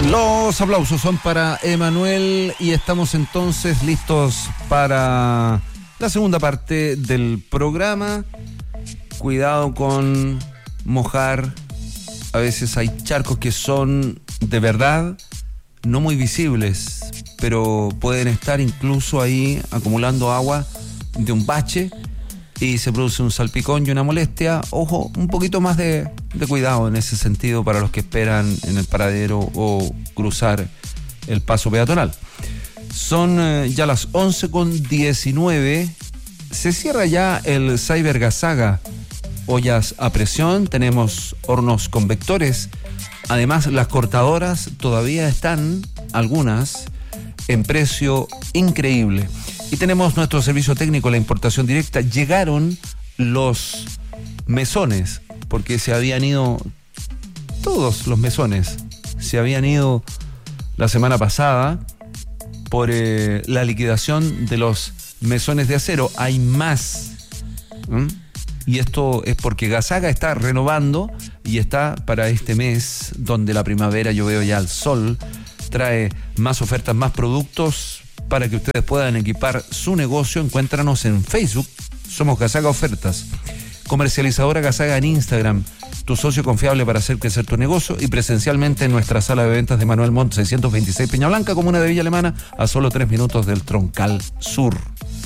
Los aplausos son para Emanuel y estamos entonces listos para la segunda parte del programa. Cuidado con mojar. A veces hay charcos que son de verdad no muy visibles, pero pueden estar incluso ahí acumulando agua de un bache y se produce un salpicón y una molestia. Ojo, un poquito más de cuidado en ese sentido para los que esperan en el paradero o cruzar el paso peatonal. Son ya las 11:19. Se cierra ya el Cyber Gazaga. Ollas a presión, tenemos hornos convectores. Además, las cortadoras todavía están, algunas, en precio increíble. Y tenemos nuestro servicio técnico, la importación directa. Llegaron los mesones, porque se habían ido todos los mesones. Se habían ido la semana pasada por la liquidación de los mesones de acero. Hay más. Y esto es porque Gazaga está renovando y está para este mes, donde la primavera, yo veo ya el sol, trae más ofertas, más productos para que ustedes puedan equipar su negocio. Encuéntranos en Facebook, somos Gazaga Ofertas. Comercializadora Gazaga en Instagram, tu socio confiable para hacer crecer tu negocio, y presencialmente en nuestra sala de ventas de Manuel Montt 626 Peña Blanca, comuna de Villa Alemana, a solo 3 minutos del Troncal Sur.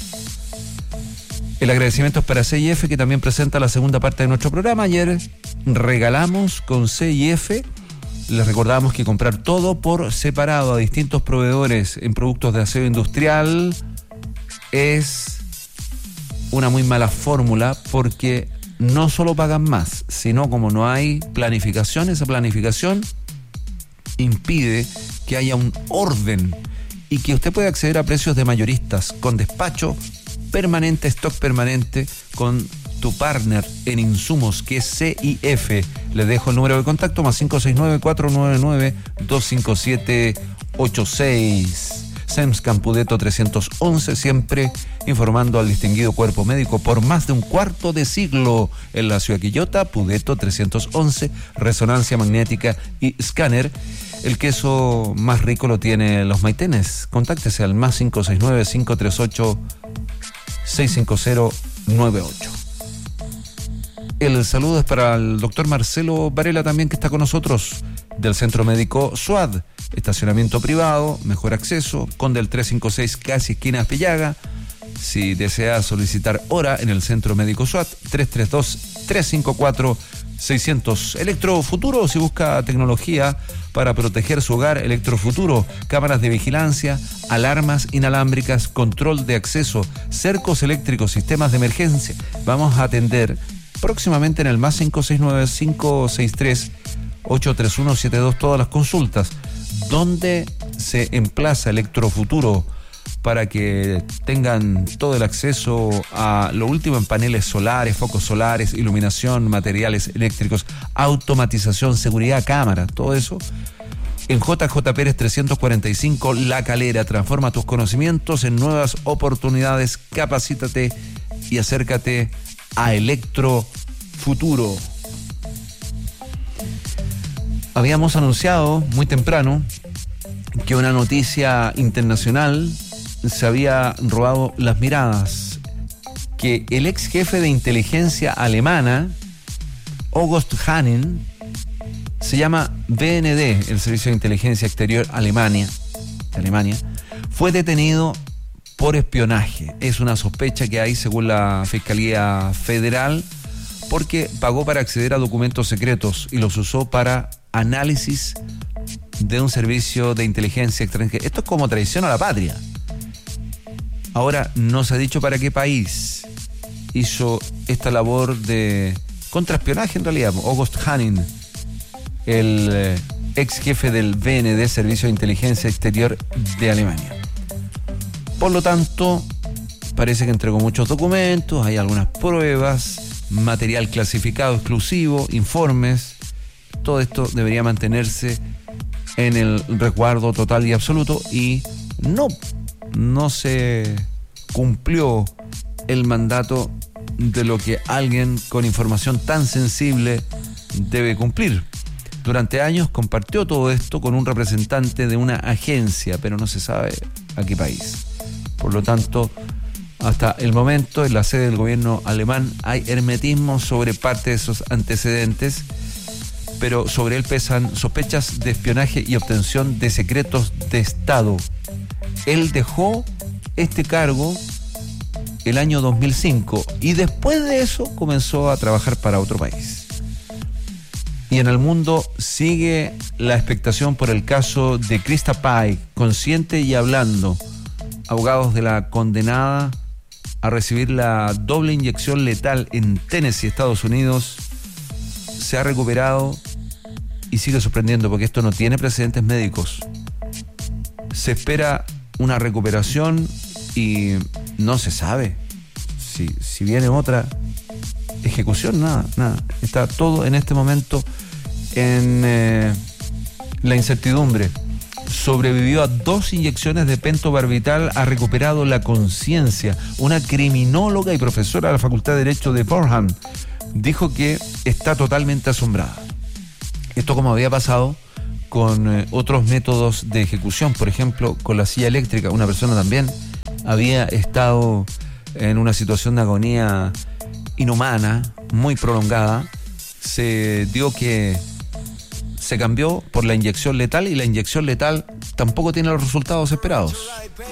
El agradecimiento es para C&F, que también presenta la segunda parte de nuestro programa. Ayer regalamos con C&F. Les recordamos que comprar todo por separado a distintos proveedores en productos de aseo industrial es una muy mala fórmula, porque no solo pagan más, sino como no hay planificación, esa planificación impide que haya un orden y que usted pueda acceder a precios de mayoristas con despacho permanente, stock permanente, con tu partner en insumos, que es C&F. Les dejo el número de contacto, más 569-499-25786. SEMS Campudeto 311, siempre informando al distinguido cuerpo médico por más de un cuarto de siglo en la ciudad Quillota. Pudeto 311, resonancia magnética y escáner. El queso más rico lo tiene Los Maitenes. Contáctese al más 569-538-65098. El saludo es para el doctor Marcelo Varela, también, que está con nosotros, del Centro Médico SUAD. Estacionamiento privado, mejor acceso, Conde del 356, casi esquina Aspillaga. Si desea solicitar hora en el Centro Médico SUAD, 332-354-600. Electrofuturo, si busca tecnología para proteger su hogar, Electrofuturo, cámaras de vigilancia, alarmas inalámbricas, control de acceso, cercos eléctricos, sistemas de emergencia. Vamos a atender próximamente en el más 569-563-83172 todas las consultas. ¿Dónde se emplaza Electrofuturo para que tengan todo el acceso a lo último en paneles solares, focos solares, iluminación, materiales eléctricos, automatización, seguridad, cámara, todo eso? En JJ Pérez 345, La Calera. Transforma tus conocimientos en nuevas oportunidades. Capacítate y acércate a Electrofuturo. Habíamos anunciado muy temprano que una noticia internacional se había robado las miradas, que el ex jefe de inteligencia alemana, August Hanning, se llama BND, el Servicio de Inteligencia Exterior de Alemania, fue detenido por espionaje. Es una sospecha que hay según la Fiscalía Federal, porque pagó para acceder a documentos secretos y los usó para análisis de un servicio de inteligencia extranjera. Esto es como traición a la patria. Ahora, no se ha dicho para qué país hizo esta labor de contraespionaje, en realidad. August Hanning, el ex jefe del BND, Servicio de Inteligencia Exterior de Alemania. Por lo tanto, parece que entregó muchos documentos, hay algunas pruebas, material clasificado exclusivo, informes. Todo esto debería mantenerse en el resguardo total y absoluto, y no se cumplió el mandato de lo que alguien con información tan sensible debe cumplir. Durante años compartió todo esto con un representante de una agencia, pero no se sabe a qué país. Por lo tanto, hasta el momento, en la sede del gobierno alemán hay hermetismo sobre parte de esos antecedentes, pero sobre él pesan sospechas de espionaje y obtención de secretos de Estado. Él dejó este cargo el año 2005 y después de eso comenzó a trabajar para otro país. Y en el mundo sigue la expectación por el caso de Krista Paik, consciente y hablando. Abogados de la condenada a recibir la doble inyección letal en Tennessee, Estados Unidos, se ha recuperado y sigue sorprendiendo porque esto no tiene precedentes médicos. Se espera una recuperación y no se sabe si viene otra ejecución, nada. Está todo en este momento en la incertidumbre. Sobrevivió a 2 inyecciones de pentobarbital, ha recuperado la conciencia. Una criminóloga y profesora de la Facultad de Derecho de Fordham dijo que está totalmente asombrada. Esto como había pasado con otros métodos de ejecución, por ejemplo, con la silla eléctrica. Una persona también había estado en una situación de agonía inhumana, muy prolongada. Se dio que se cambió por la inyección letal y la inyección letal tampoco tiene los resultados esperados.